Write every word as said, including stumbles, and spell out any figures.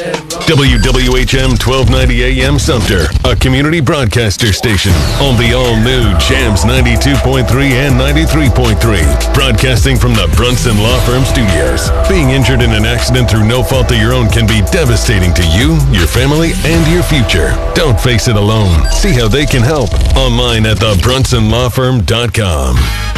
W W H M twelve ninety A M Sumter, a community broadcaster station on the all-new Jams ninety-two point three and ninety-three point three. Broadcasting from the Brunson Law Firm Studios. Being injured in an accident through no fault of your own can be devastating to you, your family, and your future. Don't face it alone. See how they can help online at the brunson law firm dot com.